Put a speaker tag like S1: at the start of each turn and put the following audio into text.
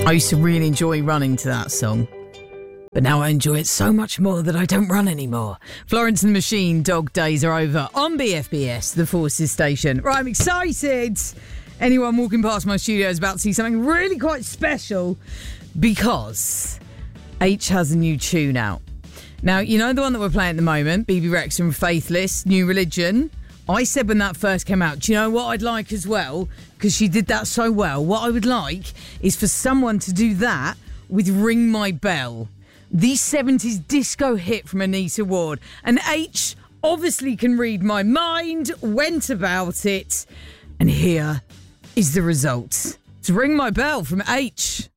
S1: I used to really enjoy running to that song. But now I enjoy it so much more that I don't run anymore. Florence and the Machine, Dog Days are over on BFBS, the Forces station. Right, I'm excited. Anyone walking past my studio is about to see something really quite special because H has a new tune out. Now, you know the one that we're playing at the moment, BB Rex and Faithless, New Religion? I said when that first came out, do you know what I'd like as well? Because she did that so well. What I would like is for someone to do that with Ring My Bell. The 70s disco hit from Anita Ward. And H obviously can read my mind, went about it, and here is the result. It's Ring My Bell from H.